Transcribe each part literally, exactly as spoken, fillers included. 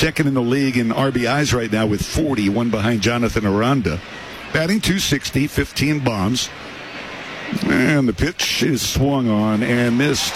second in the league in R B Is right now with forty, one behind Jonathan Aranda. Batting two sixty, fifteen bombs. And the pitch is swung on and missed.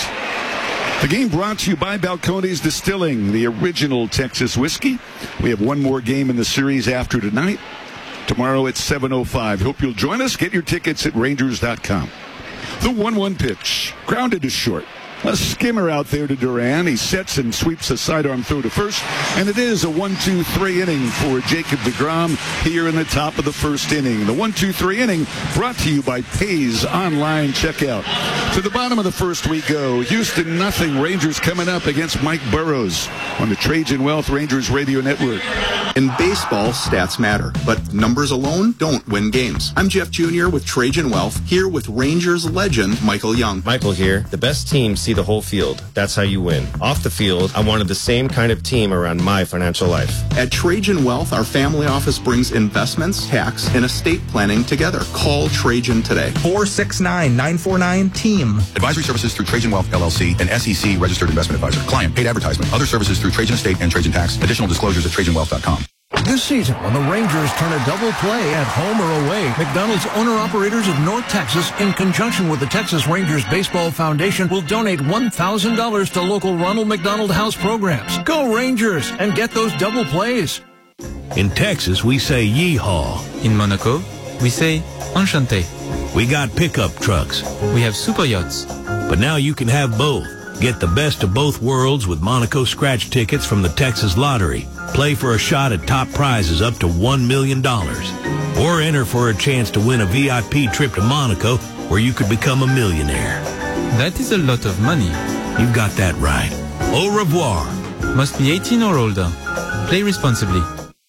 The game brought to you by Balcones Distilling, the original Texas whiskey. We have one more game in the series after tonight. Tomorrow at seven oh five. Hope you'll join us. Get your tickets at Rangers dot com. The one one pitch. Grounded to short. A skimmer out there to Duran. He sets and sweeps a sidearm throw to first. And it is a one two three inning for Jacob deGrom here in the top of the first inning. The one two three inning brought to you by Pays Online Checkout. To the bottom of the first we go. Houston nothing. Rangers coming up against Mike Burrows on the Trajan Wealth Rangers Radio Network. In baseball, stats matter, but numbers alone don't win games. I'm Jeff Junior with Trajan Wealth, here with Rangers legend Michael Young. Michael here. The best teams see the whole field. That's how you win. Off the field, I wanted the same kind of team around my financial life. At Trajan Wealth, our family office brings investments, tax, and estate planning together. Call Trajan today. four six nine, nine four nine, team. Advisory services through Trajan Wealth, L L C, an S E C registered investment advisor. Client paid advertisement. Other services through Trajan Estate and Trajan Tax. Additional disclosures at Trajan Wealth dot com. This season, when the Rangers turn a double play at home or away, McDonald's owner-operators of North Texas, in conjunction with the Texas Rangers Baseball Foundation, will donate one thousand dollars to local Ronald McDonald House programs. Go Rangers and get those double plays. In Texas, we say yeehaw. In Monaco, we say enchanté. We got pickup trucks. We have super yachts. But now you can have both. Get the best of both worlds with Monaco scratch tickets from the Texas Lottery. Play for a shot at top prizes up to one million dollars. Or enter for a chance to win a V I P trip to Monaco where you could become a millionaire. That is a lot of money. You've got that right. Au revoir. Must be eighteen or older. Play responsibly.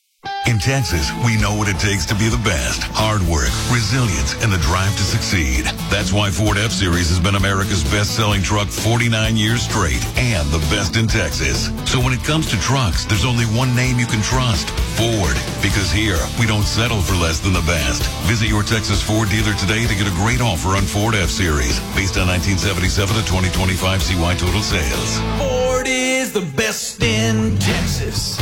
In Texas, we know what it takes to be the best. Hard work, resilience, and the drive to succeed. That's why Ford F-Series has been America's best-selling truck forty-nine years straight and the best in Texas. So when it comes to trucks, there's only one name you can trust, Ford. Because here, we don't settle for less than the best. Visit your Texas Ford dealer today to get a great offer on Ford F-Series. Based on nineteen seventy-seven to twenty twenty-five C Y total sales. Ford is the best in Texas.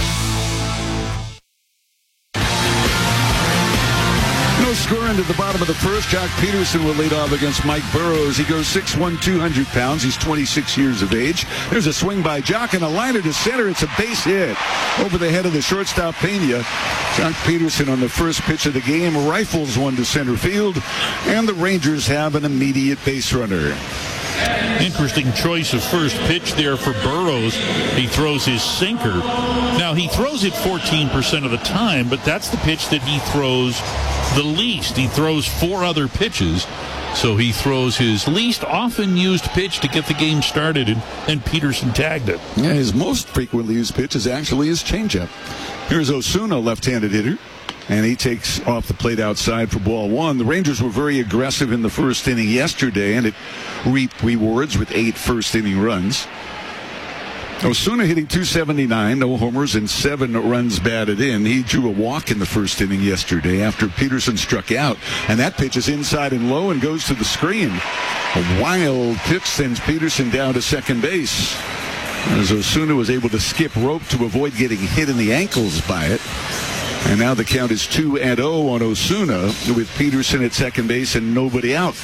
No score into the bottom of the first. Jock Peterson will lead off against Mike Burrows. He goes six one, two hundred pounds. He's twenty-six years of age. There's a swing by Jock and a liner to center. It's a base hit over the head of the shortstop Pena. Jock Peterson on the first pitch of the game rifles one to center field, and the Rangers have an immediate base runner. Interesting choice of first pitch there for Burrows. He throws his sinker. Now, he throws it fourteen percent of the time, but that's the pitch that he throws the least. He throws four other pitches, so he throws his least often used pitch to get the game started, and, and Peterson tagged it. Yeah, his most frequently used pitch is actually his changeup. Here's Osuna, left-handed hitter, and he takes off the plate outside for ball one. The Rangers were very aggressive in the first inning yesterday, and it reaped rewards with eight first-inning runs. Osuna hitting two seventy-nine, no homers, and seven runs batted in. He drew a walk in the first inning yesterday after Peterson struck out, and that pitch is inside and low and goes to the screen. A wild pitch sends Peterson down to second base, as Osuna was able to skip rope to avoid getting hit in the ankles by it. And now the count is two and oh on Osuna with Peterson at second base and nobody out.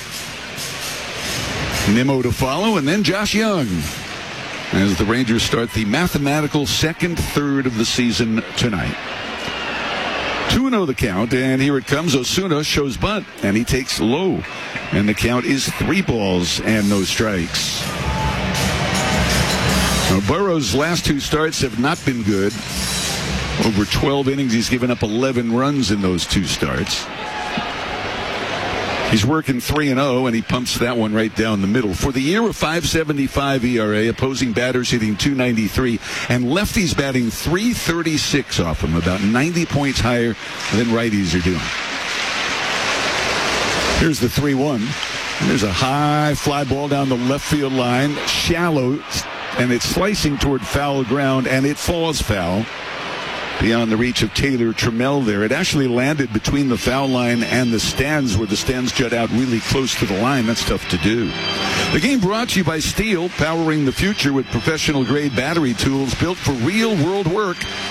Nimmo to follow, and then Josh Young, as the Rangers start the mathematical second third of the season tonight. two and oh the count, and here it comes. Osuna shows bunt, and he takes low. And the count is three balls and no strikes. Now, Burrows' last two starts have not been good. Over twelve innings, he's given up eleven runs in those two starts. He's working three and oh, and he pumps that one right down the middle. For the year, a five seventy-five E R A, opposing batters hitting two ninety-three, and lefties batting three thirty-six off him, about ninety points higher than righties are doing. Here's the three one. There's a high fly ball down the left field line, shallow, and it's slicing toward foul ground, and it falls foul. Beyond the reach of Taylor Trammell there. It actually landed between the foul line and the stands, where the stands jut out really close to the line. That's tough to do. The game brought to you by Steel, powering the future with professional-grade battery tools built for real-world work.